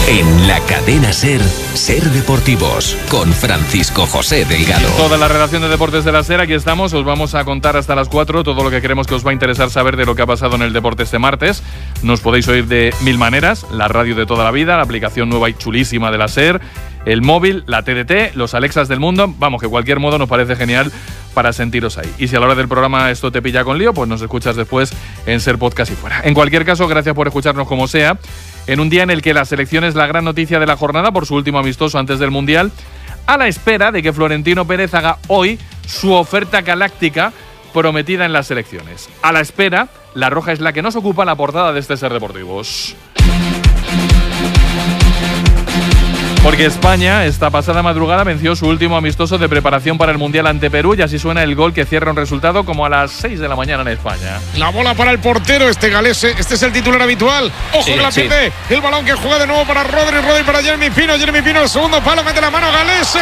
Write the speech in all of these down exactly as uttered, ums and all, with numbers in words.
En la cadena SER, SER Deportivos, con Francisco José Delgado. Toda la redacción de Deportes de la SER, aquí estamos. Os vamos a contar hasta las cuatro todo lo que creemos que os va a interesar saber de lo que ha pasado en el deporte este martes. Nos podéis oír de mil maneras: la radio de toda la vida, la aplicación nueva y chulísima de la SER, el móvil, la T D T, los Alexas del mundo. Vamos, que cualquier modo nos parece genial para sentiros ahí. Y si a la hora del programa esto te pilla con lío, pues nos escuchas después en SER Podcast y fuera. En cualquier caso, gracias por escucharnos como sea, en un día en el que la selección es la gran noticia de la jornada por su último amistoso antes del Mundial, a la espera de que Florentino Pérez haga hoy su oferta galáctica prometida en las selecciones. A la espera, la roja es la que nos ocupa la portada de este SER Deportivos. Porque España esta pasada madrugada venció su último amistoso de preparación para el Mundial ante Perú, y así suena el gol que cierra un resultado como a las seis de la mañana en España. La bola para el portero, este galese, este es el titular habitual. Ojo sí, que la sí. pierde, el balón que juega de nuevo para Rodri, Rodri para Jeremy Pino, Jeremy Pino, el segundo palo, mete la mano, galese,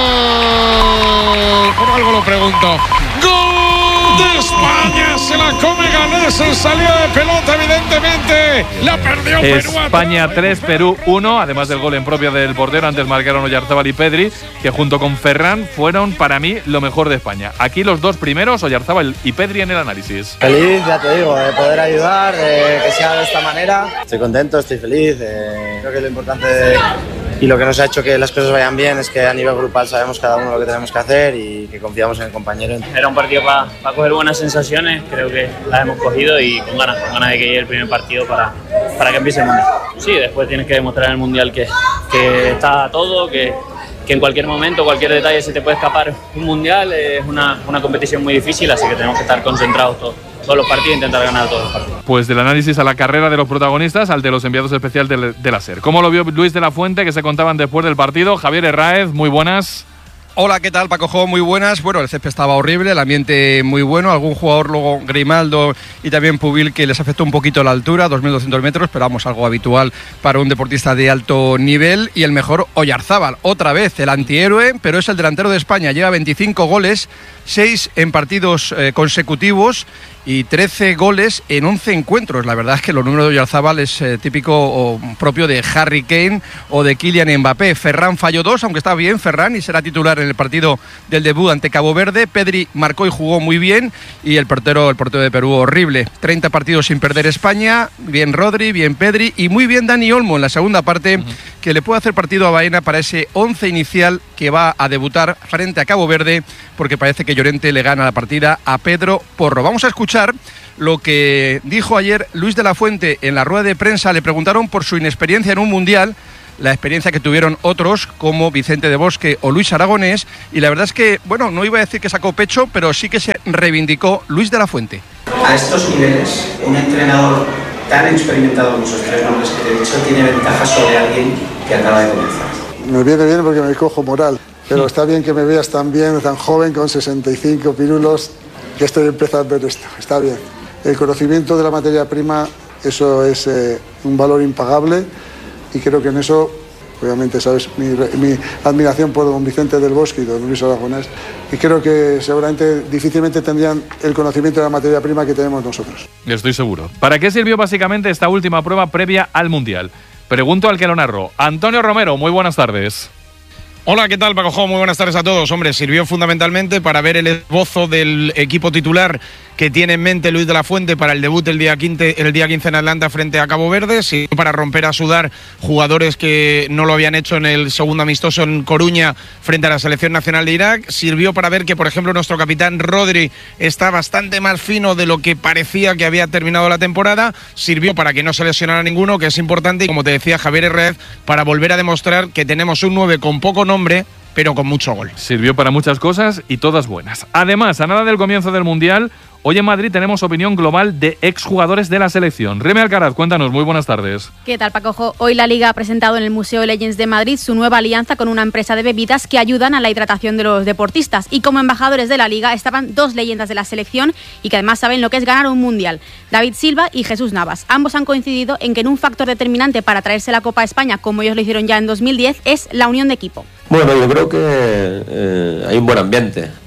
gol. Por algo lo pregunto. ¡Gol de España! Se la come Galese, salió de pelota evidentemente, la perdió Perú. España tres, Perú uno, además del gol en propia del portero. Antes marcaron Oyarzábal y Pedri, que junto con Ferran fueron para mí lo mejor de España. Aquí los dos primeros, Oyarzábal y Pedri, en el análisis. Feliz, ya te digo, de poder ayudar, de que sea de esta manera. Estoy contento, estoy feliz. Eh, creo que lo importante de, y lo que nos ha hecho que las cosas vayan bien es que a nivel grupal sabemos cada uno lo que tenemos que hacer y que confiamos en el compañero. Era un partido para pa coger buenas sensaciones, creo que las hemos cogido y con ganas, con ganas de que llegue el primer partido para, para que empiece el Mundial. Sí, después tienes que demostrar en el Mundial que, que está todo, que, que en cualquier momento, cualquier detalle se te puede escapar un Mundial. Es una, una competición muy difícil, así que tenemos que estar concentrados todos. todos los partidos e intentar ganar todos los partidos. Pues del análisis a la carrera de los protagonistas, al de los enviados especiales de, de la SER. ¿Cómo lo vio Luis de la Fuente, que se contaban después del partido? Javier Herráez, muy buenas. Hola, ¿qué tal, Paco Jo? Muy buenas. Bueno, el césped estaba horrible, el ambiente muy bueno. Algún jugador, luego Grimaldo y también Pubil, que les afectó un poquito la altura, dos mil doscientos metros, pero vamos, algo habitual para un deportista de alto nivel. Y el mejor, Oyarzábal, otra vez el antihéroe, pero es el delantero de España. Lleva veinticinco goles, seis en partidos eh, consecutivos y trece goles en once encuentros. La verdad es que los números de Oyarzábal es eh, típico o propio de Harry Kane o de Kylian Mbappé. Ferran falló dos, aunque está bien Ferran y será titular en el partido del debut ante Cabo Verde. Pedri marcó y jugó muy bien, y el portero, el portero de Perú, horrible. treinta partidos sin perder España, bien Rodri, bien Pedri y muy bien Dani Olmo en la segunda parte, uh-huh. que le puede hacer partido a Baena para ese once inicial que va a debutar frente a Cabo Verde, porque parece que Llorente le gana la partida a Pedro Porro. Vamos a escuchar lo que dijo ayer Luis de la Fuente en la rueda de prensa. Le preguntaron por su inexperiencia en un Mundial, la experiencia que tuvieron otros como Vicente de Bosque o Luis Aragonés, y la verdad es que, bueno, no iba a decir que sacó pecho, pero sí que se reivindicó Luis de la Fuente. A estos niveles, un entrenador tan experimentado como esos tres nombres que te he dicho tiene ventaja sobre alguien que acaba de comenzar. Me viene bien porque me cojo moral, pero está bien que me veas tan bien, tan joven, con sesenta y cinco pirulos, que estoy empezando a ver esto. Está bien. El conocimiento de la materia prima, eso es eh, un valor impagable, y creo que en eso, obviamente, sabes mi, mi admiración por don Vicente del Bosque y don Luis Aragonés, y creo que seguramente difícilmente tendrían el conocimiento de la materia prima que tenemos nosotros. Estoy seguro. ¿Para qué sirvió básicamente esta última prueba previa al Mundial? Pregunto al que lo narró. Antonio Romero, muy buenas tardes. Hola, ¿qué tal, Paco Jo? Muy buenas tardes a todos. Hombre, sirvió fundamentalmente para ver el esbozo del equipo titular que tiene en mente Luis de la Fuente para el debut el día quince, el día quince en Atlanta frente a Cabo Verde, sirvió para romper a sudar jugadores que no lo habían hecho en el segundo amistoso en Coruña frente a la selección nacional de Irak, sirvió para ver que, por ejemplo, nuestro capitán Rodri está bastante más fino de lo que parecía que había terminado la temporada, sirvió para que no se lesionara ninguno, que es importante, y como te decía Javier Herráez, para volver a demostrar que tenemos un nueve con poco nombre, pero con mucho gol. Sirvió para muchas cosas y todas buenas. Además, a nada del comienzo del Mundial, hoy en Madrid tenemos opinión global de exjugadores de la selección. Remy Alcaraz, cuéntanos, muy buenas tardes. ¿Qué tal, Paco Jo? Hoy la Liga ha presentado en el Museo Legends de Madrid su nueva alianza con una empresa de bebidas que ayudan a la hidratación de los deportistas. Y como embajadores de la Liga estaban dos leyendas de la selección y que además saben lo que es ganar un Mundial: David Silva y Jesús Navas. Ambos han coincidido en que en un factor determinante para traerse la Copa a España, como ellos lo hicieron ya en dos mil diez, es la unión de equipo. Bueno, yo creo que eh, hay un buen ambiente.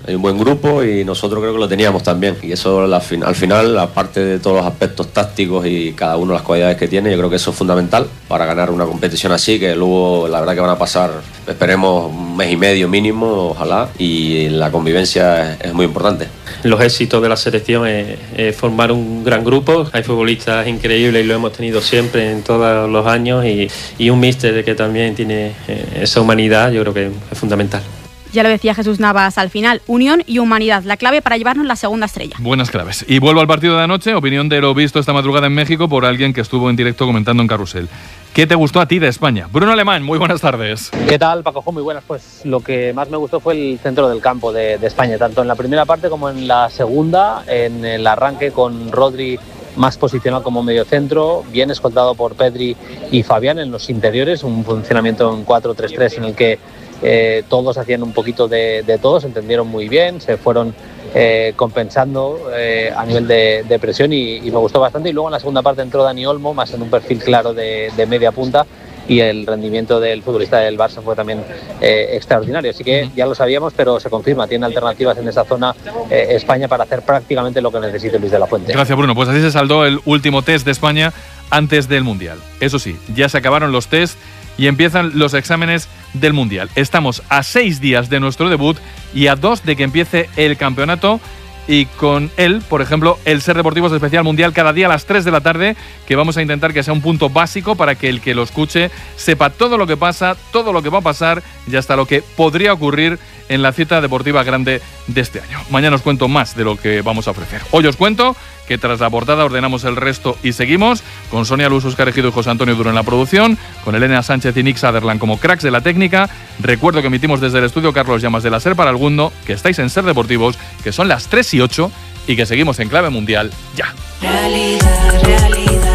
hay un buen grupo y nosotros creo que lo teníamos también. Y eso la, al final, aparte de todos los aspectos tácticos y cada uno las cualidades que tiene, yo creo que eso es fundamental para ganar una competición así, que luego la verdad que van a pasar, esperemos, un mes y medio mínimo, ojalá, y la convivencia es, es muy importante. Los éxitos de la selección es, es formar un gran grupo. Hay futbolistas increíbles y lo hemos tenido siempre en todos los años, y, y un míster que también tiene esa humanidad, yo creo que es fundamental. Ya lo decía Jesús Navas al final, unión y humanidad, la clave para llevarnos la segunda estrella. Buenas claves. Y vuelvo al partido de anoche, opinión de lo visto esta madrugada en México por alguien que estuvo en directo comentando en Carrusel. ¿Qué te gustó a ti de España? Bruno Alemán, muy buenas tardes. ¿Qué tal, Paco? Muy buenas. Pues lo que más me gustó fue el centro del campo de, de España, tanto en la primera parte como en la segunda, en el arranque con Rodri más posicionado como mediocentro, bien escoltado por Pedri y Fabián en los interiores, un funcionamiento en cuatro tres tres en el que eh, todos hacían un poquito de, de todo, se entendieron muy bien, se fueron eh, compensando eh, a nivel de, de presión y, y me gustó bastante. Y luego en la segunda parte entró Dani Olmo, más en un perfil claro de, de media punta, y el rendimiento del futbolista del Barça fue también eh, extraordinario. Así que ya lo sabíamos, pero se confirma, tiene alternativas en esa zona eh, España para hacer prácticamente lo que necesite Luis de la Fuente. Gracias, Bruno. Pues así se saldó el último test de España antes del Mundial. Eso sí, ya se acabaron los test y empiezan los exámenes del Mundial. Estamos a seis días de nuestro debut y a dos de que empiece el campeonato, y con él, por ejemplo, el Ser Deportivos Especial Mundial cada día a las tres de la tarde, que vamos a intentar que sea un punto básico para que el que lo escuche sepa todo lo que pasa, todo lo que va a pasar y hasta lo que podría ocurrir en la cita deportiva grande de este año. Mañana os cuento más de lo que vamos a ofrecer. Hoy os cuento que tras la portada ordenamos el resto y seguimos, con Sonia Luz, Óscar Ejido y José Antonio Duro en la producción, con Elena Sánchez y Nick Sutherland como cracks de la técnica. Recuerdo que emitimos desde el estudio Carlos Llamas de la SER para el mundo, que estáis en Ser Deportivos, que son las tres y ocho y que seguimos en clave mundial ya. Realidad, realidad.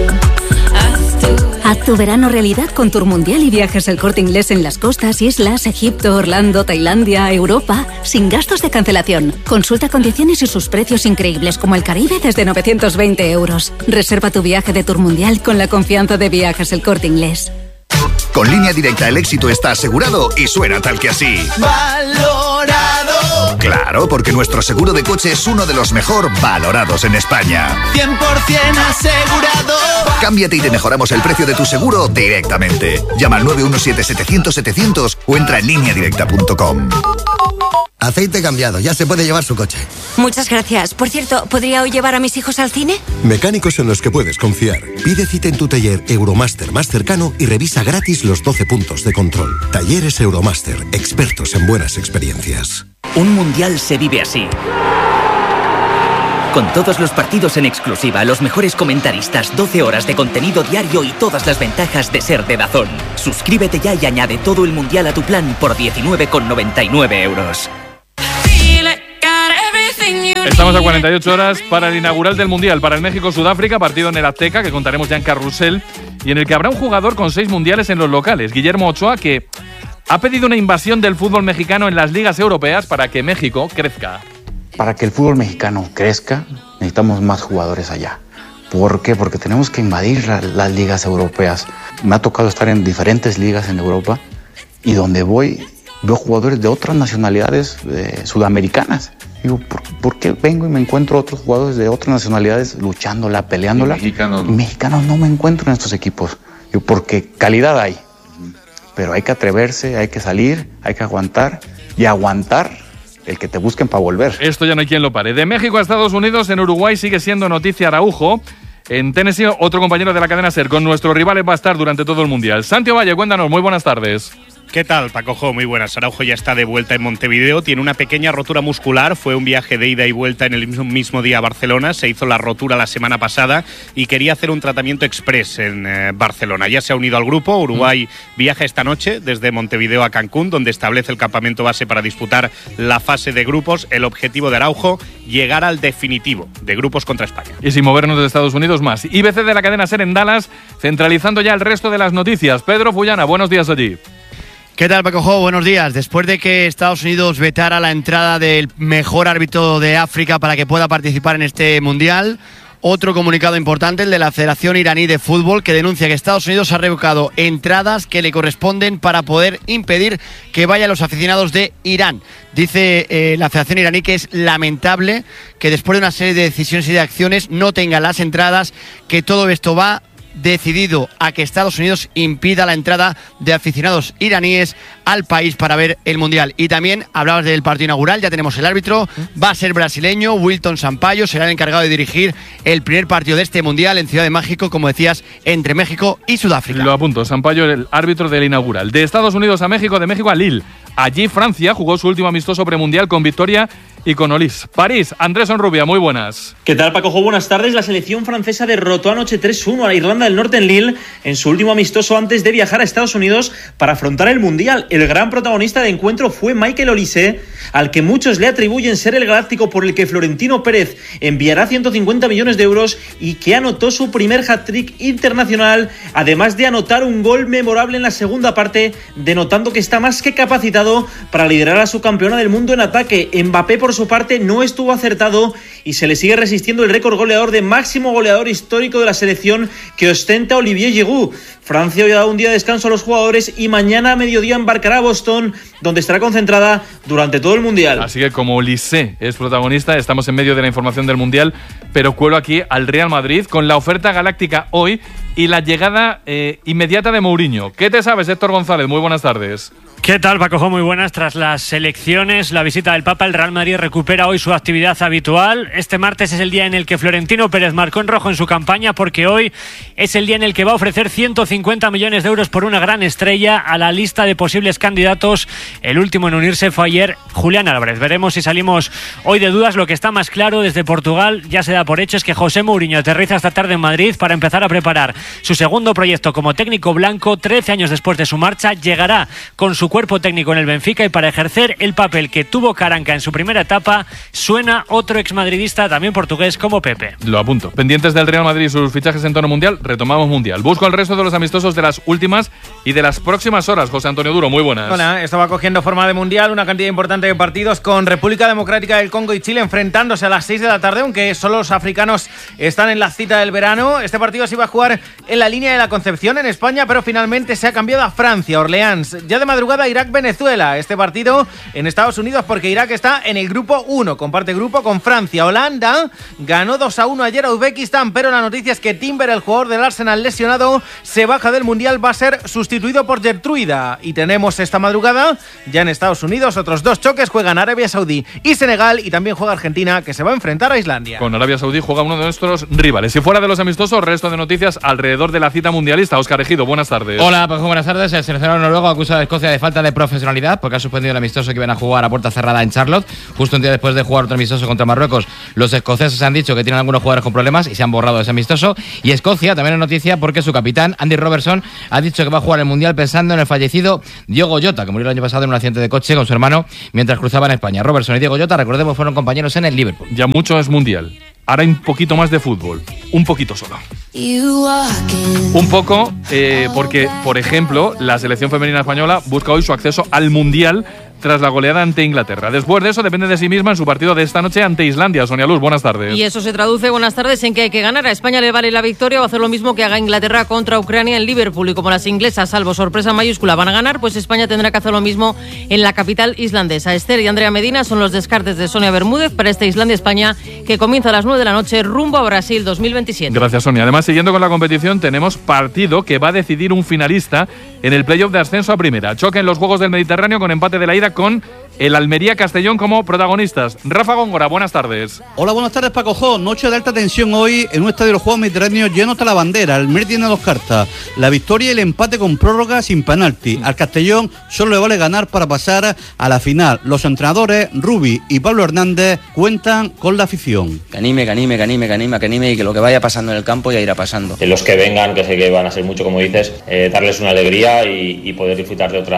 Haz tu verano realidad con Tour Mundial y Viajes El Corte Inglés en las costas, islas, Egipto, Orlando, Tailandia, Europa, sin gastos de cancelación. Consulta condiciones y sus precios increíbles, como el Caribe desde novecientos veinte euros. Reserva tu viaje de Tour Mundial con la confianza de Viajes El Corte Inglés. Con Línea Directa el éxito está asegurado y suena tal que así. ¡Valorado! Claro, porque nuestro seguro de coche es uno de los mejor valorados en España. cien por ciento asegurado. Cámbiate y te mejoramos el precio de tu seguro directamente. Llama al nueve uno siete, setecientos, setecientos o entra en línea directa punto com. Aceite cambiado, ya se puede llevar su coche. Muchas gracias. Por cierto, ¿podría hoy llevar a mis hijos al cine? Mecánicos en los que puedes confiar. Pide cita en tu taller Euromaster más cercano y revisa gratis los doce puntos de control. Talleres Euromaster, expertos en buenas experiencias. Un mundial se vive así. Con todos los partidos en exclusiva, los mejores comentaristas, doce horas de contenido diario y todas las ventajas de ser de DAZN. Suscríbete ya y añade todo el mundial a tu plan por diecinueve con noventa y nueve euros. Estamos a cuarenta y ocho horas para el inaugural del Mundial, para el México-Sudáfrica, partido en el Azteca, que contaremos ya en Carrusel, y en el que habrá un jugador con seis mundiales en los locales, Guillermo Ochoa, que ha pedido una invasión del fútbol mexicano en las ligas europeas para que México crezca. Para que el fútbol mexicano crezca, necesitamos más jugadores allá. ¿Por qué? Porque tenemos que invadir la, las ligas europeas. Me ha tocado estar en diferentes ligas en Europa y donde voy veo jugadores de otras nacionalidades eh, sudamericanas. Digo, ¿por, ¿por qué vengo y me encuentro otros jugadores de otras nacionalidades luchándola, peleándola? Y mexicanos, y mexicanos no me encuentro en estos equipos. Digo, porque calidad hay, pero hay que atreverse, hay que salir, hay que aguantar y aguantar el que te busquen para volver. Esto ya no hay quien lo pare. De México a Estados Unidos, en Uruguay sigue siendo noticia Araujo. En Tennessee, otro compañero de la cadena SER con nuestros rivales va a estar durante todo el Mundial. Santi Valle, cuéntanos, muy buenas tardes. ¿Qué tal, Pacojo? Muy buenas. Araujo ya está de vuelta en Montevideo. Tiene una pequeña rotura muscular. Fue un viaje de ida y vuelta en el mismo día a Barcelona. Se hizo la rotura la semana pasada y quería hacer un tratamiento express en eh, Barcelona. Ya se ha unido al grupo. Uruguay mm. viaja esta noche desde Montevideo a Cancún, donde establece el campamento base para disputar la fase de grupos. El objetivo de Araujo, llegar al definitivo de grupos contra España. Y sin movernos de Estados Unidos más. I B C de la cadena SER en Dallas, centralizando ya el resto de las noticias. Pedro Fullana, buenos días allí. ¿Qué tal, Pacojo? Buenos días. Después de que Estados Unidos vetara la entrada del mejor árbitro de África para que pueda participar en este Mundial, otro comunicado importante, el de la Federación Iraní de Fútbol, que denuncia que Estados Unidos ha revocado entradas que le corresponden para poder impedir que vayan los aficionados de Irán. Dice eh, la Federación Iraní que es lamentable que después de una serie de decisiones y de acciones no tengan las entradas, que todo esto va decidido a que Estados Unidos impida la entrada de aficionados iraníes al país para ver el Mundial. Y también hablabas del partido inaugural, ya tenemos el árbitro, va a ser brasileño, Wilton Sampaio, será el encargado de dirigir el primer partido de este Mundial en Ciudad de México, como decías, entre México y Sudáfrica. Lo apunto, Sampaio, el árbitro del inaugural. De Estados Unidos a México, de México a Lille. Allí Francia jugó su último amistoso premundial con victoria y con Olís. París, Andrés Onrubia, muy buenas. ¿Qué tal, Paco? Buenas tardes. La selección francesa derrotó anoche tres uno a la Irlanda del Norte en Lille en su último amistoso antes de viajar a Estados Unidos para afrontar el Mundial. El gran protagonista del encuentro fue Michael Olise, al que muchos le atribuyen ser el galáctico por el que Florentino Pérez enviará ciento cincuenta millones de euros y que anotó su primer hat-trick internacional, además de anotar un gol memorable en la segunda parte, denotando que está más que capacitado para liderar a su campeona del mundo en ataque. Mbappé, por su parte, no estuvo acertado y se le sigue resistiendo el récord goleador de máximo goleador histórico de la selección que ostenta Olivier Giroud. Francia hoy ha dado un día de descanso a los jugadores y mañana a mediodía embarcará a Boston, donde estará concentrada durante todo el Mundial. Así que como Olise es protagonista, estamos en medio de la información del Mundial, pero cuelo aquí al Real Madrid con la oferta galáctica hoy y la llegada eh, inmediata de Mourinho. ¿Qué te sabes, Héctor González? Muy buenas tardes. ¿Qué tal, Paco? Muy buenas. Tras las elecciones, la visita del Papa, el Real Madrid recupera hoy su actividad habitual. Este martes es el día en el que Florentino Pérez marcó en rojo en su campaña, porque hoy es el día en el que va a ofrecer ciento cincuenta millones de euros por una gran estrella a la lista de posibles candidatos. El último en unirse fue ayer Julián Álvarez. Veremos si salimos hoy de dudas. Lo que está más claro desde Portugal, ya se da por hecho, es que José Mourinho aterriza esta tarde en Madrid para empezar a preparar su segundo proyecto como técnico blanco. trece años después de su marcha, llegará con su cuerpo técnico en el Benfica y para ejercer el papel que tuvo Caranca en su primera etapa, suena otro exmadridista también portugués como Pepe. Lo apunto. Pendientes del Real Madrid y sus fichajes en tono mundial, retomamos Mundial. Busco el resto de los amistosos de las últimas y de las próximas horas. José Antonio Duro, muy buenas. Hola, esto va cogiendo forma de Mundial, una cantidad importante de partidos con República Democrática del Congo y Chile enfrentándose a las seis de la tarde, aunque solo los africanos están en la cita del verano. Este partido se iba a jugar en la línea de la Concepción, en España, pero finalmente se ha cambiado a Francia, Orleans. Ya de madrugada, Irak-Venezuela. Este partido en Estados Unidos porque Irak está en el grupo uno, comparte grupo con Francia. Holanda ganó dos a uno ayer a Uzbekistán, pero la noticia es que Timber, el jugador del Arsenal lesionado, se baja del Mundial, va a ser sustituido por Gertruida. Y tenemos esta madrugada, ya en Estados Unidos, otros dos choques. Juegan Arabia Saudí y Senegal, y también juega Argentina, que se va a enfrentar a Islandia. Con Arabia Saudí juega uno de nuestros rivales. Si fuera de los amistosos, resto de noticias alrededor de la cita mundialista. Óscar Ejido, buenas tardes. Hola, pues buenas tardes. El seleccionador noruego acusa a Escocia de falta de profesionalidad porque ha suspendido el amistoso que iban a jugar a puerta cerrada en Charlotte. Justo un día después de jugar otro amistoso contra Marruecos, los escoceses han dicho que tienen algunos jugadores con problemas y se han borrado de ese amistoso. Y Escocia también es noticia porque su capitán, Andy Robertson, ha dicho que va a jugar el Mundial pensando en el fallecido Diogo Jota, que murió el año pasado en un accidente de coche con su hermano mientras cruzaban España. Robertson y Diogo Jota, recordemos, fueron compañeros en el Liverpool. Ya mucho es Mundial. Ahora hay un poquito más de fútbol. Un poquito solo. Un poco, eh, porque, por ejemplo, la selección femenina española busca hoy su acceso al Mundial tras la goleada ante Inglaterra. Después de eso, depende de sí misma en su partido de esta noche ante Islandia. Sonia Luz, buenas tardes. Y eso se traduce, buenas tardes, en que hay que ganar. A España le vale la victoria o hacer lo mismo que haga Inglaterra contra Ucrania en Liverpool. Y como las inglesas, salvo sorpresa mayúscula, van a ganar, pues España tendrá que hacer lo mismo en la capital islandesa. Esther y Andrea Medina son los descartes de Sonia Bermúdez para este Islandia-España, que comienza a las nueve de la noche rumbo a Brasil dos mil veintisiete. Gracias, Sonia. Además, siguiendo con la competición, tenemos partido que va a decidir un finalista en el playoff de ascenso a primera. Choque en los Juegos del Mediterráneo con empate de la ida con el Almería Castellón como protagonistas. Rafa Góngora, buenas tardes. Hola, buenas tardes, Paco Jo. Noche de alta tensión hoy en un estadio de los Juegos Mediterráneos lleno hasta la bandera. El Almería tiene dos cartas: la victoria y el empate con prórroga sin penalti. Al Castellón solo le vale ganar para pasar a la final. Los entrenadores Rubi y Pablo Hernández cuentan con la afición. Que anime, que anime, que anime, que anime, que anime y que lo que vaya pasando en el campo ya irá pasando. De los que vengan, que sé que van a ser mucho, como dices, eh, darles una alegría y, y poder disfrutar de otra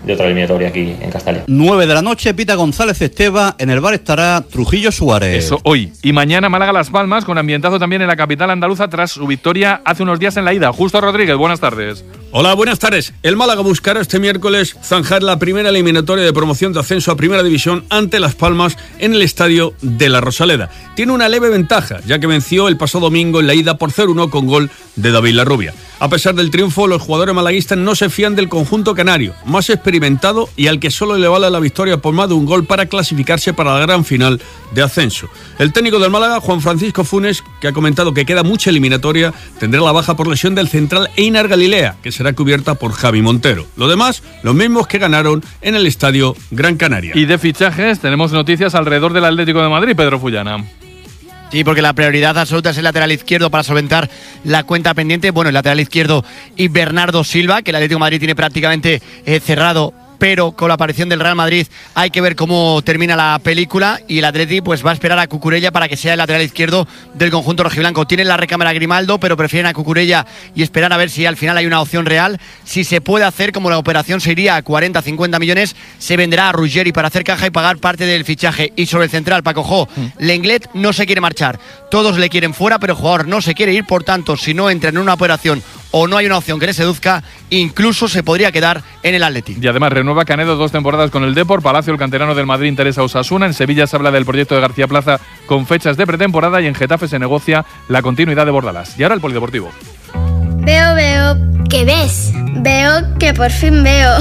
de otra eliminatoria aquí en Castalia. nueve de la noche, Pita González Esteva, en el bar estará Trujillo Suárez. Eso hoy. Y mañana Málaga Las Palmas, con ambientazo también en la capital andaluza tras su victoria hace unos días en la ida. Justo Rodríguez, buenas tardes. Hola, buenas tardes. El Málaga buscará este miércoles zanjar la primera eliminatoria de promoción de ascenso a Primera División ante Las Palmas en el estadio de La Rosaleda. Tiene una leve ventaja, ya que venció el pasado domingo en la ida por cero uno con gol de David Larrubia. A pesar del triunfo, los jugadores malaguistas no se fían del conjunto canario, más experimentado y al que solo le vale la victoria por más de un gol para clasificarse para la gran final de ascenso. El técnico del Málaga, Juan Francisco Funes, que ha comentado que queda mucha eliminatoria, tendrá la baja por lesión del central Einar Galilea, que será cubierta por Javi Montero. Lo demás, los mismos que ganaron en el estadio Gran Canaria. Y de fichajes, tenemos noticias alrededor del Atlético de Madrid, Pedro Fullana. Sí, porque la prioridad absoluta es el lateral izquierdo para solventar la cuenta pendiente. Bueno, el lateral izquierdo y Bernardo Silva, que el Atlético de Madrid tiene prácticamente eh, cerrado, pero con la aparición del Real Madrid hay que ver cómo termina la película y el Atleti pues va a esperar a Cucurella para que sea el lateral izquierdo del conjunto rojiblanco. Tienen la recámara Grimaldo, pero prefieren a Cucurella y esperar a ver si al final hay una opción real. Si se puede hacer, como la operación se iría a cuarenta a cincuenta millones, se venderá a Ruggeri para hacer caja y pagar parte del fichaje. Y sobre el central, Paco Jo, mm. Lenglet no se quiere marchar. Todos le quieren fuera, pero el jugador no se quiere ir, por tanto, si no entra en una operación o no hay una opción que le seduzca, incluso se podría quedar en el Atleti. Y además renueva Canedo dos temporadas con el Depor. Palacio, el canterano del Madrid, interesa a Osasuna. En Sevilla se habla del proyecto de García Plaza con fechas de pretemporada y en Getafe se negocia la continuidad de Bordalás. Y ahora el polideportivo. Veo, veo. ¿Qué ves? Veo que por fin veo.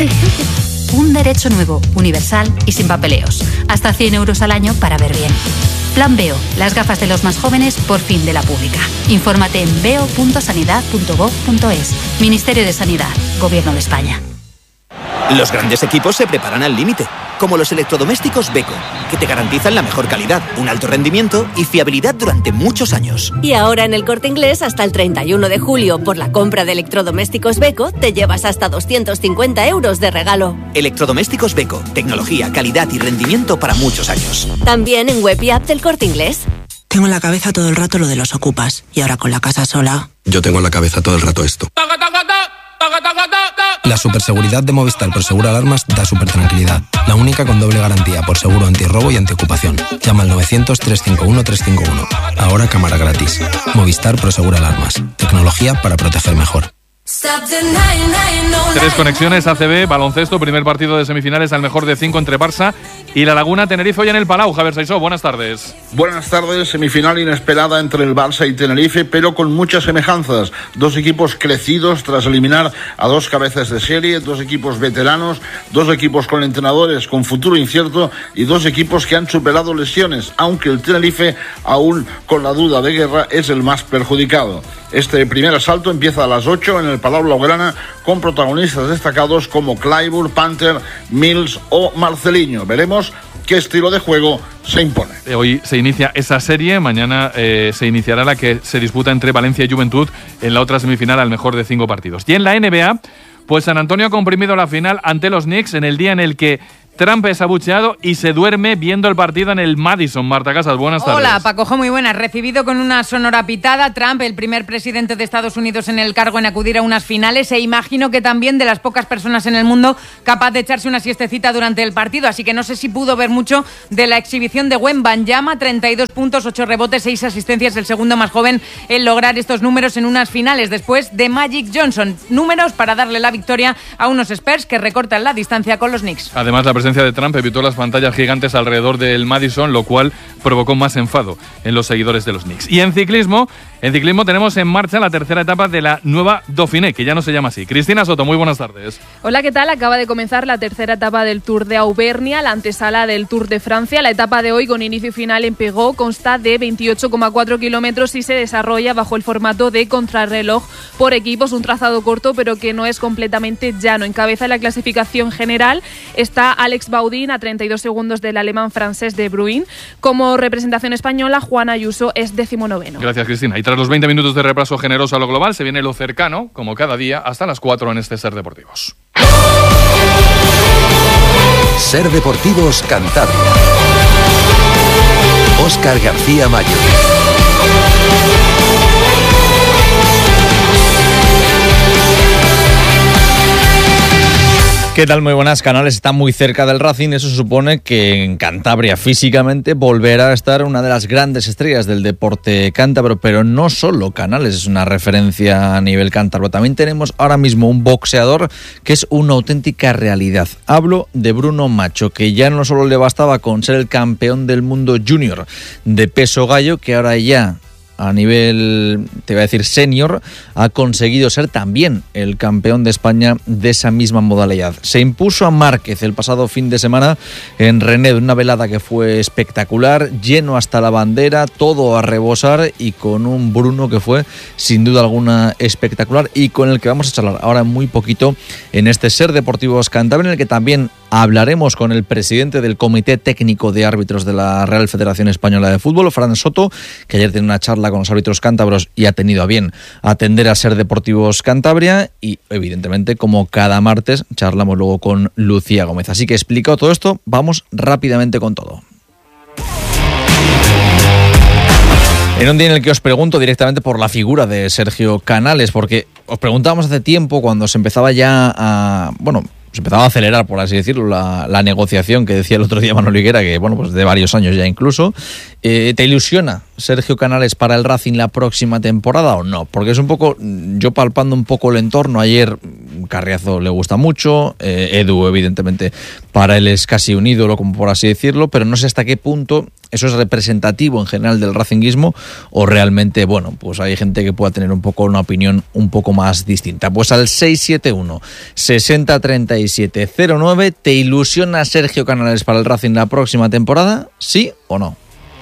Un derecho nuevo, universal y sin papeleos. Hasta cien euros al año para ver bien. Plan Veo, las gafas de los más jóvenes por fin de la pública. Infórmate en veo punto sanidad punto gob punto es. Ministerio de Sanidad, Gobierno de España. Los grandes equipos se preparan al límite, como los electrodomésticos Beko, que te garantizan la mejor calidad, un alto rendimiento y fiabilidad durante muchos años. Y ahora en el Corte Inglés, hasta el treinta y uno de julio, por la compra de electrodomésticos Beko, te llevas hasta doscientos cincuenta euros de regalo. Electrodomésticos Beko, tecnología, calidad y rendimiento para muchos años. También en web y app del Corte Inglés. Tengo en la cabeza todo el rato lo de los ocupas, y ahora con la casa sola... Yo tengo en la cabeza todo el rato esto. La superseguridad de Movistar Prosegura Alarmas da super tranquilidad. La única con doble garantía por seguro antirrobo y antiocupación. Llama al novecientos, trescientos cincuenta y uno, trescientos cincuenta y uno. Ahora cámara gratis. Movistar Prosegura Alarmas. Tecnología para proteger mejor. Tres conexiones A C B, baloncesto, primer partido de semifinales al mejor de cinco entre Barça y La Laguna Tenerife hoy en el Palau. Javier Saisó, buenas tardes. Buenas tardes, semifinal inesperada entre el Barça y Tenerife, pero con muchas semejanzas. Dos equipos crecidos tras eliminar a dos cabezas de serie, dos equipos veteranos, dos equipos con entrenadores con futuro incierto y dos equipos que han superado lesiones, aunque el Tenerife, aún con la duda de Guerra, es el más perjudicado. Este primer asalto empieza a las ocho en el Palau Blaugrana con protagonistas destacados como Clyburn, Panther, Mills o Marceliño. Veremos qué estilo de juego se impone. Hoy se inicia esa serie, mañana eh, se iniciará la que se disputa entre Valencia y Juventud en la otra semifinal al mejor de cinco partidos. Y en la N B A, pues San Antonio ha comprimido la final ante los Knicks en el día en el que Trump es abucheado y se duerme viendo el partido en el Madison. Marta Casas, buenas tardes. Hola, Pacojo, muy buenas. Recibido con una sonora pitada, Trump, el primer presidente de Estados Unidos en el cargo en acudir a unas finales, e imagino que también de las pocas personas en el mundo capaz de echarse una siestecita durante el partido, así que no sé si pudo ver mucho de la exhibición de Wembanyama, treinta y dos puntos, ocho rebotes, seis asistencias, el segundo más joven en lograr estos números en unas finales, después de Magic Johnson. Números para darle la victoria a unos Spurs que recortan la distancia con los Knicks. Además, la presencia de Trump evitó las pantallas gigantes alrededor del Madison, lo cual provocó más enfado en los seguidores de los Knicks. Y en ciclismo, en ciclismo tenemos en marcha la tercera etapa de la nueva Dauphiné, que ya no se llama así. Cristina Soto, muy buenas tardes. Hola, ¿qué tal? Acaba de comenzar la tercera etapa del Tour de Auvernia, la antesala del Tour de Francia. La etapa de hoy, con inicio y final en Pegó, consta de veintiocho coma cuatro kilómetros y se desarrolla bajo el formato de contrarreloj por equipos, un trazado corto pero que no es completamente llano. Encabeza la clasificación general está Alex Baudin a treinta y dos segundos del alemán francés de Bruin. Como representación española, Juan Ayuso es decimonoveno. Gracias, Cristina. Y tras los veinte minutos de repaso generoso a lo global, se viene lo cercano, como cada día, hasta las cuatro en este Ser Deportivos. Ser Deportivos Cantabria. Óscar García Mayo. ¿Qué tal? Muy buenas. Canales está muy cerca del Racing. Eso supone que en Cantabria físicamente volverá a estar una de las grandes estrellas del deporte cántabro, pero no solo Canales es una referencia a nivel cántabro. También tenemos ahora mismo un boxeador que es una auténtica realidad. Hablo de Bruno Macho, que ya no solo le bastaba con ser el campeón del mundo junior de peso gallo, que ahora ya a nivel, te voy a decir, senior, ha conseguido ser también el campeón de España de esa misma modalidad. Se impuso a Márquez el pasado fin de semana en René, de una velada que fue espectacular, lleno hasta la bandera, todo a rebosar, y con un Bruno que fue sin duda alguna espectacular, y con el que vamos a charlar ahora muy poquito en este Ser Deportivos Cantabria, en el que también hablaremos con el presidente del Comité Técnico de Árbitros de la Real Federación Española de Fútbol, Fran Soto, que ayer tiene una charla con los árbitros cántabros y ha tenido a bien atender a Ser Deportivos Cantabria, y evidentemente, como cada martes, charlamos luego con Lucía Gómez. Así que, explicado todo esto, vamos rápidamente con todo. En un día en el que os pregunto directamente por la figura de Sergio Canales, porque os preguntábamos hace tiempo, cuando se empezaba ya a... bueno, se empezaba a acelerar, por así decirlo, la, la negociación que decía el otro día Manolo Higuera, que bueno, pues de varios años ya incluso. Eh, ¿Te ilusiona Sergio Canales para el Racing la próxima temporada o no? Porque es un poco, yo palpando un poco el entorno, ayer Carriazo le gusta mucho, eh, Edu evidentemente para él es casi un ídolo, como por así decirlo, pero no sé hasta qué punto eso es representativo en general del racinguismo, o realmente, bueno, pues hay gente que pueda tener un poco una opinión un poco más distinta. Pues al seis siete uno, sesenta, treinta y siete, cero nueve, ¿te ilusiona Sergio Canales para el Racing la próxima temporada? ¿Sí o no?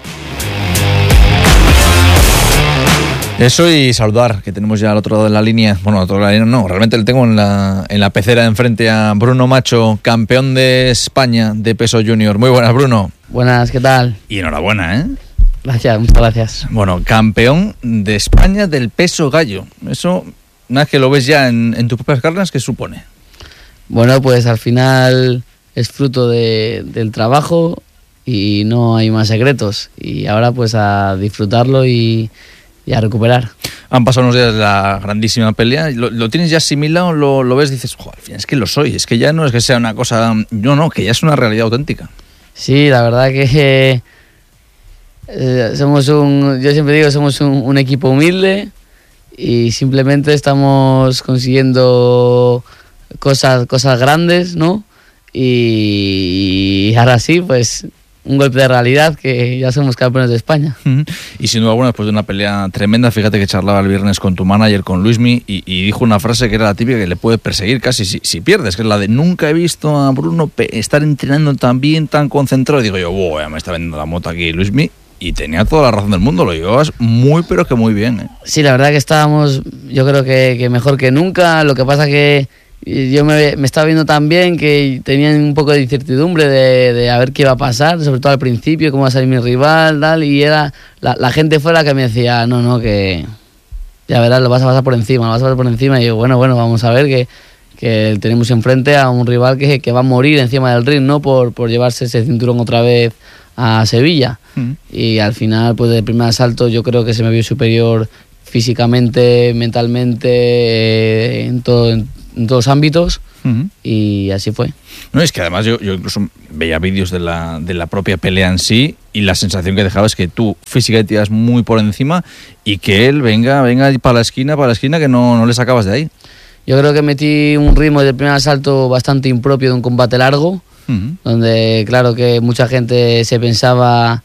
Eso, y saludar, que tenemos ya al otro lado de la línea. Bueno, al otro lado de la línea no, realmente le tengo en la, en la pecera de enfrente a Bruno Macho, campeón de España de peso junior. Muy buenas, Bruno. Buenas, ¿qué tal? Y enhorabuena, ¿eh? Gracias, muchas gracias. Bueno, campeón de España del peso gallo. Eso, una vez que lo ves ya en, en tus propias carnes, ¿qué supone? Bueno, pues al final es fruto de, del trabajo y no hay más secretos. Y ahora pues a disfrutarlo y... y a recuperar. Han pasado unos días de la grandísima pelea. ¿Lo, lo tienes ya asimilado? ¿Lo, lo ves? Dices, joder, al final es que lo soy. Es que ya no es que sea una cosa... No, no, que ya es una realidad auténtica. Sí, la verdad que eh, somos un... Yo siempre digo, somos un, un equipo humilde y simplemente estamos consiguiendo cosas, cosas grandes, ¿no? Y, y ahora sí, pues... un golpe de realidad, que ya somos campeones de España. Y sin duda alguna, después de una pelea tremenda, fíjate que charlaba el viernes con tu manager, con Luismi, y, y dijo una frase que era la típica que le puede perseguir casi si, si pierdes, que es la de: nunca he visto a Bruno estar entrenando tan bien, tan concentrado. Y digo yo, wow, ya me está vendiendo la moto aquí Luismi, y tenía toda la razón del mundo, lo llevabas muy pero que muy bien, ¿eh? Sí, la verdad que estábamos, yo creo que, que mejor que nunca. Lo que pasa que yo me, me estaba viendo tan bien que tenía un poco de incertidumbre de, de a ver qué iba a pasar, sobre todo al principio, cómo va a salir mi rival, tal, y era la, la gente fuera que me decía, no, no, que ya verás, lo vas a pasar por encima, lo vas a pasar por encima, y yo, bueno, bueno, vamos a ver que, que tenemos enfrente a un rival que, que va a morir encima del ring, ¿no? Por, por llevarse ese cinturón otra vez a Sevilla. Mm. Y al final, pues del primer asalto yo creo que se me vio superior físicamente, mentalmente, eh, en todo... En, en todos los ámbitos, uh-huh. Y así fue. No, es que además yo, yo incluso veía vídeos de la, de la propia pelea en sí, y la sensación que dejaba es que tú físicamente ibas muy por encima y que él venga, venga para la esquina, para la esquina, que no, no le sacabas de ahí. Yo creo que metí un ritmo del primer asalto bastante impropio de un combate largo, uh-huh. Donde claro que mucha gente se pensaba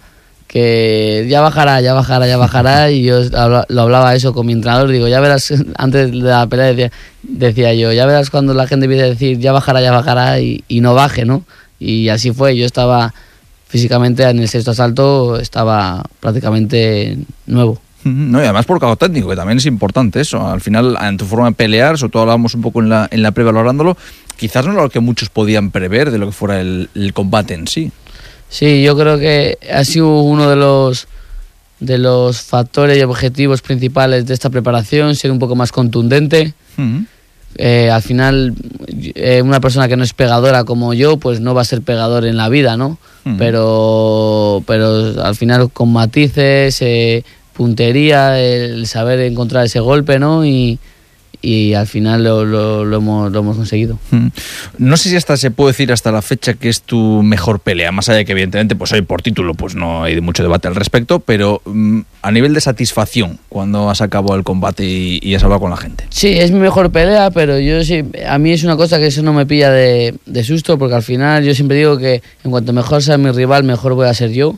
que ya bajará, ya bajará, ya bajará, y yo lo hablaba eso con mi entrenador, digo, ya verás, antes de la pelea decía, decía yo, ya verás cuando la gente empiece a decir, ya bajará, ya bajará, y, y no baje, ¿no? Y así fue, yo estaba físicamente en el sexto asalto, estaba prácticamente nuevo. No, y además por caos técnico, que también es importante eso, al final en tu forma de pelear, sobre todo hablábamos un poco en la, en la previa valorándolo, quizás no era lo que muchos podían prever de lo que fuera el, el combate en sí. Sí, yo creo que ha sido uno de los de los factores y objetivos principales de esta preparación, ser un poco más contundente. Uh-huh. Eh, al final, eh, una persona que no es pegadora como yo, pues no va a ser pegador en la vida, ¿no? Uh-huh. Pero, pero al final con matices, eh, puntería, el saber encontrar ese golpe, ¿no? Y, y al final lo, lo, lo, hemos, lo hemos conseguido. No sé si hasta se puede decir hasta la fecha que es tu mejor pelea, más allá de que evidentemente pues hoy por título pues no hay mucho debate al respecto, pero um, a nivel de satisfacción cuando has acabado el combate y, y has hablado con la gente. Sí, es mi mejor pelea, pero yo sí, a mí es una cosa que eso no me pilla de, de susto, porque al final yo siempre digo que en cuanto mejor sea mi rival, mejor voy a ser yo.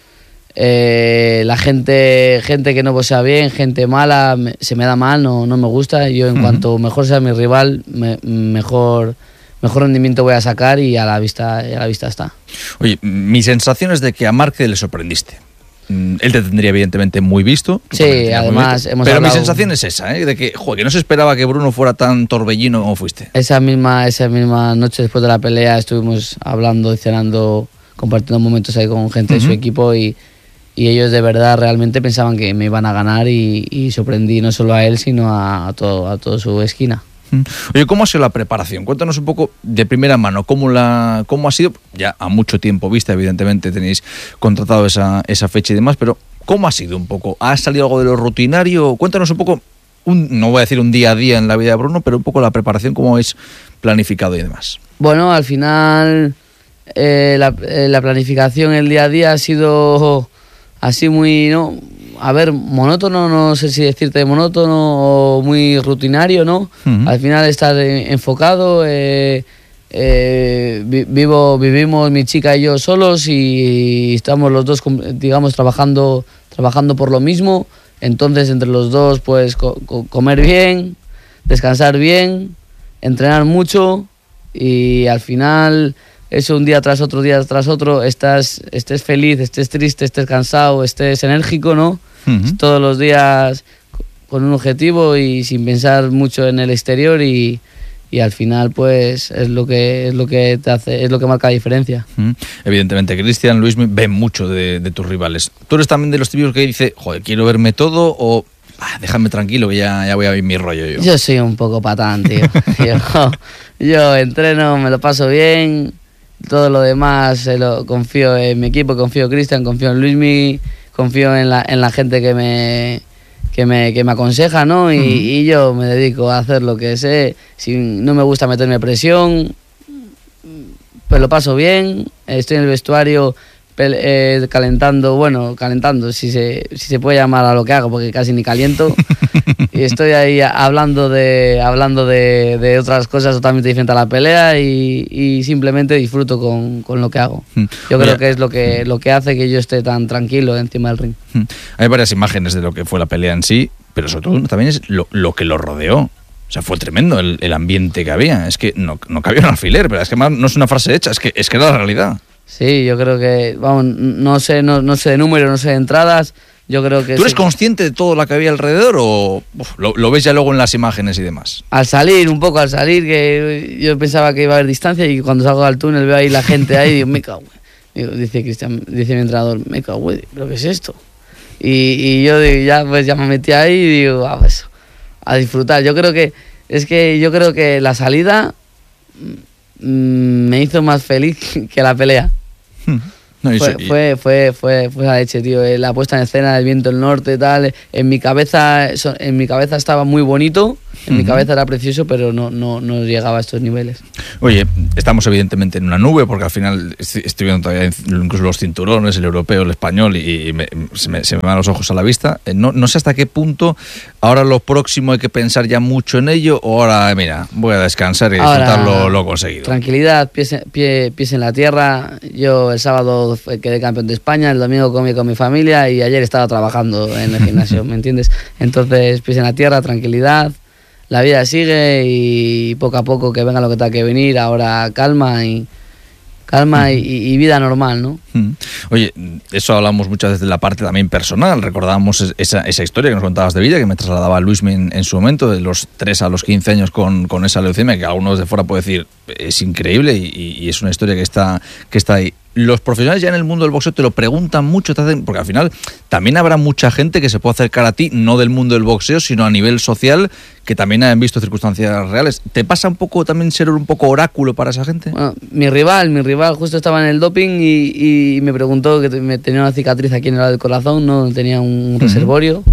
Eh, la gente gente que no posea bien, gente mala, me, se me da mal, no, no me gusta. Yo en uh-huh. cuanto mejor sea mi rival, me, mejor mejor rendimiento voy a sacar y a la vista a la vista está. Oye, mi sensación es de que a Márquez le sorprendiste. Él te tendría evidentemente muy visto. Sí, además hemos Pero hablado... mi sensación es esa, ¿eh? De que, joder, que no se esperaba que Bruno fuera tan torbellino como fuiste. Esa misma, esa misma noche después de la pelea estuvimos hablando y cenando, compartiendo momentos ahí con gente uh-huh. de su equipo y, y ellos de verdad realmente pensaban que me iban a ganar y, y sorprendí no solo a él sino a, a, todo, a toda su esquina. Oye, ¿cómo ha sido la preparación? Cuéntanos un poco de primera mano, ¿cómo, la, cómo ha sido? Ya a mucho tiempo vista, evidentemente tenéis contratado esa, esa fecha y demás, pero ¿cómo ha sido un poco? ¿Ha salido algo de lo rutinario? Cuéntanos un poco, un, no voy a decir un día a día en la vida de Bruno, pero un poco la preparación, cómo habéis planificado y demás. Bueno, al final eh, la, eh, la planificación, el día a día ha sido así muy, ¿no? A ver, monótono, no sé si decirte monótono o muy rutinario, ¿no? Uh-huh. Al final estar enfocado, eh, eh, vivo, vivimos mi chica y yo solos y estamos los dos, digamos, trabajando, trabajando por lo mismo. Entonces, entre los dos, pues co- co- comer bien, descansar bien, entrenar mucho y al final eso un día tras otro, día tras otro, estás, estés feliz, estés triste, estés cansado, estés enérgico, ¿no? Uh-huh. Todos los días con un objetivo y sin pensar mucho en el exterior y, y al final pues es lo que es lo que te hace, es lo que marca la diferencia. Uh-huh. Evidentemente, Cristian, Luis ven mucho de, de tus rivales. ¿Tú eres también de los típicos que dice, joder, quiero verme todo o ah, déjame tranquilo que ya, ya voy a ver mi rollo yo? Yo soy un poco patán, tío. yo, yo entreno, me lo paso bien, todo lo demás eh, lo, confío en mi equipo, confío en Cristian, confío en Luismi, confío en la, en la gente que me, que me, que me aconseja, ¿no? Y, uh-huh. y yo me dedico a hacer lo que sé. Si no me gusta meterme presión, pues lo paso bien. Estoy en el vestuario eh, calentando, bueno, calentando, si se, si se puede llamar a lo que hago, porque casi ni caliento. Y estoy ahí hablando de hablando de, de otras cosas totalmente diferentes a la pelea y, y simplemente disfruto con, con lo que hago. Yo creo que es lo que, lo que hace que yo esté tan tranquilo encima del ring. Hay varias imágenes de lo que fue la pelea en sí, pero sobre todo también es lo, lo que lo rodeó. O sea, fue tremendo el, el ambiente que había. Es que no, no cabía un alfiler, pero es que no es una frase hecha, es que, es que era la realidad. Sí, yo creo que, vamos, no sé, no, no sé de números, no sé de entradas. Yo creo que ¿Tú eres sí. consciente de todo lo que había alrededor o uf, lo, lo ves ya luego en las imágenes y demás? Al salir, un poco al salir, que yo pensaba que iba a haber distancia y cuando salgo al túnel veo ahí la gente ahí y digo, me cago. Digo, dice Cristian, dice mi entrenador, me cago, ¿pero qué es esto? Y, y yo digo, ya, pues ya me metí ahí y digo, ah, pues, a disfrutar. Yo creo que, es que yo creo que la salida mmm, me hizo más feliz que la pelea. Hmm. No, fue, y... fue, fue, fue, fue la leche, tío. La puesta en escena del viento del norte, tal. En mi cabeza, en mi cabeza estaba muy bonito. En uh-huh. mi cabeza era precioso, pero no, no, no llegaba a estos niveles. Oye, estamos evidentemente en una nube, porque al final estoy viendo todavía incluso los cinturones, el europeo, el español, y me, se, me, se me van los ojos a la vista. No, no sé hasta qué punto ahora lo próximo hay que pensar ya mucho en ello, o ahora, mira, voy a descansar y disfrutar lo, lo conseguido. Tranquilidad, pies, pie, pies en la tierra. Yo el sábado quedé campeón de España, el domingo comí con mi familia y ayer estaba trabajando en el gimnasio, ¿me entiendes? Entonces, pies en la tierra, tranquilidad. La vida sigue y poco a poco que venga lo que tenga que venir, ahora calma y calma y, y vida normal, ¿no? Oye, eso hablamos muchas veces de la parte también personal, recordábamos esa, esa historia que nos contabas de vida, que me trasladaba Luis en, en su momento, de los tres a los quince años con, con esa leucemia, que algunos de fuera puede decir, es increíble y, y es una historia que está, que está ahí. Los profesionales ya en el mundo del boxeo te lo preguntan mucho, te hacen, porque al final también habrá mucha gente que se puede acercar a ti, no del mundo del boxeo, sino a nivel social, que también han visto circunstancias reales. ¿Te pasa un poco también ser un poco oráculo para esa gente? Bueno, mi rival, mi rival justo estaba en el doping y, y me preguntó que me tenía una cicatriz aquí en el lado del corazón, no tenía un uh-huh. reservorio.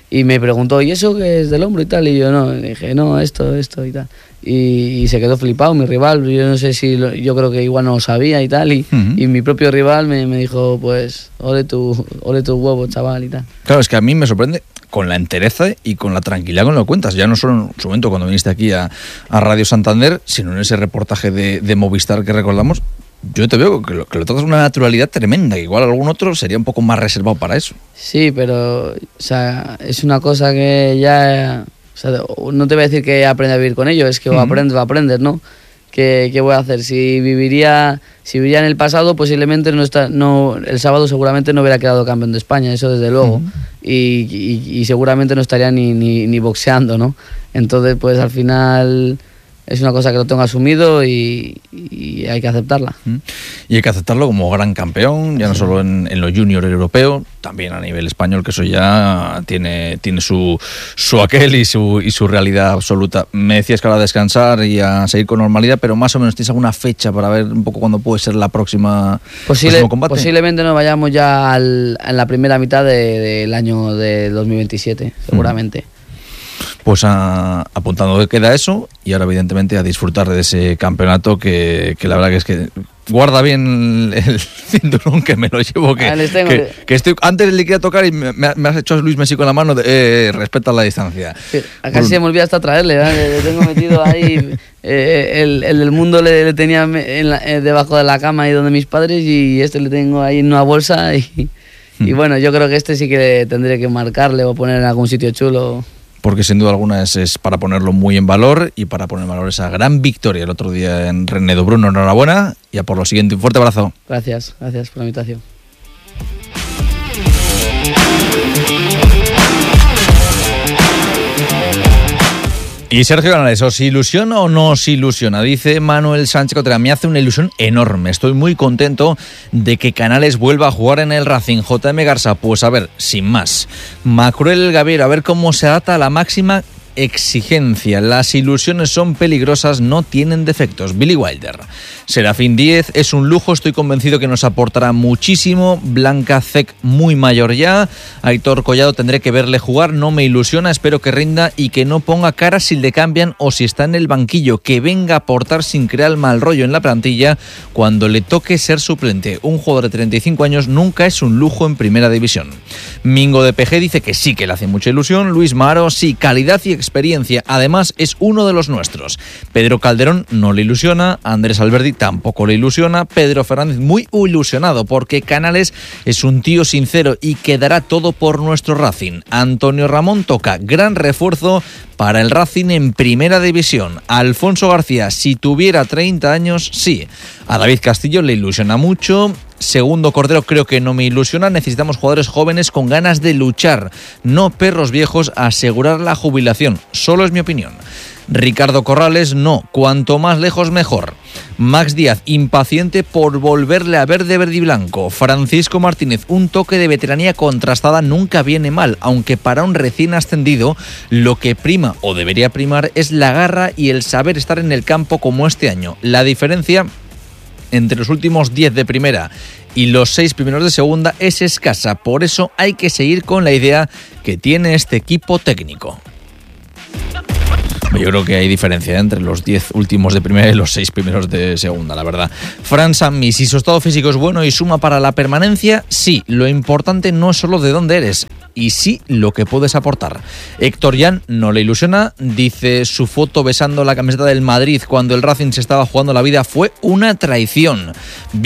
Y me preguntó, ¿y eso qué es del hombro y tal? Y yo no, le dije, no, esto, esto y tal. Y, y se quedó flipado mi rival, yo no sé si, lo, yo creo que igual no lo sabía y tal. Y, uh-huh. y mi propio rival me, me dijo, pues, ole tu, ole tu huevo, chaval y tal. Claro, es que a mí me sorprende con la entereza y con la tranquilidad con lo que cuentas. Ya no solo en su momento cuando viniste aquí a, a Radio Santander, sino en ese reportaje de, de Movistar que recordamos. Yo te veo que lo, que lo tratas con una naturalidad tremenda, que igual algún otro sería un poco más reservado para eso. Sí, pero o sea, es una cosa que ya... O sea, no te voy a decir que aprende a vivir con ello, es que uh-huh. aprendes o aprendes, ¿no? ¿Qué, ¿Qué voy a hacer? Si viviría si viviría en el pasado, posiblemente no está, no el sábado seguramente no hubiera quedado campeón de España, eso desde luego. Uh-huh. y, y, y seguramente no estaría ni, ni, ni boxeando, ¿no? Entonces, pues al final... Es una cosa que lo tengo asumido y, y hay que aceptarla. Y hay que aceptarlo como gran campeón, ya no sí. solo en, en lo junior europeo, también a nivel español, que eso ya tiene, tiene su, su aquel y su, y su realidad absoluta. Me decías que ahora a descansar y a seguir con normalidad, pero más o menos ¿tienes alguna fecha para ver un poco cuándo puede ser la próxima Posible, combate? Posiblemente nos vayamos ya al, en la primera mitad de, del año de dos mil veintisiete, seguramente. Mm. Pues a, apuntando que queda eso y ahora evidentemente a disfrutar de ese campeonato que, que la verdad que es que guarda bien el cinturón, que me lo llevo, que, que, que estoy antes le quería tocar y me, me has hecho Luis Messi con la mano de, eh, respeta la distancia. Sí, casi se me olvida hasta traerle, ¿verdad? Le, le tengo metido ahí, eh, el, el del mundo le, le tenía en la, eh, debajo de la cama ahí donde mis padres y este le tengo ahí en una bolsa y, hmm. y bueno, yo creo que este sí que tendré que marcarle o poner en algún sitio chulo. Porque sin duda alguna es, es para ponerlo muy en valor y para poner en valor esa gran victoria el otro día en Renedo. Bruno, enhorabuena y a por lo siguiente. Un fuerte abrazo. Gracias, gracias por la invitación. Y Sergio Canales, ¿os ilusiona o no os ilusiona? Dice Manuel Sánchez Cotera, me hace una ilusión enorme. Estoy muy contento de que Canales vuelva a jugar en el Racing. J M Garza, pues a ver, sin más. Macruel Gaviero, a ver cómo se adapta a la máxima exigencia. Las ilusiones son peligrosas, no tienen defectos. Billy Wilder. Serafín Díez, es un lujo, estoy convencido que nos aportará muchísimo. Blanca Zec, muy mayor ya. Aitor Collado, tendré que verle jugar, no me ilusiona, espero que rinda y que no ponga cara si le cambian o si está en el banquillo, que venga a aportar sin crear mal rollo en la plantilla cuando le toque ser suplente. Un jugador de treinta y cinco años nunca es un lujo en primera división. Mingo de P G dice que sí que le hace mucha ilusión. Luis Maro, sí, calidad y experiencia, además es uno de los nuestros. Pedro Calderón no le ilusiona, Andrés Alberdi tampoco le ilusiona, Pedro Fernández muy ilusionado porque Canales es un tío sincero y quedará todo por nuestro Racing. Antonio Ramón toca, gran refuerzo para el Racing en primera división. Alfonso García, si tuviera treinta años, sí. A David Castillo le ilusiona mucho. Segundo Cordero, creo que no me ilusiona, necesitamos jugadores jóvenes con ganas de luchar, no perros viejos a asegurar la jubilación, solo es mi opinión. Ricardo Corrales, no, cuanto más lejos mejor. Max Díaz, impaciente por volverle a ver de verde y blanco. Francisco Martínez, un toque de veteranía contrastada nunca viene mal, aunque para un recién ascendido lo que prima o debería primar es la garra y el saber estar en el campo como este año. La diferencia entre los últimos diez de primera y los seis primeros de segunda es escasa, por eso hay que seguir con la idea que tiene este equipo técnico. Yo creo que hay diferencia entre los diez últimos de primera y los seis primeros de segunda, la verdad. Fran Sammi, si su estado físico es bueno y suma para la permanencia, sí, lo importante no es solo de dónde eres, y sí lo que puedes aportar. Héctor Jan no le ilusiona, dice su foto besando la camiseta del Madrid cuando el Racing se estaba jugando la vida fue una traición.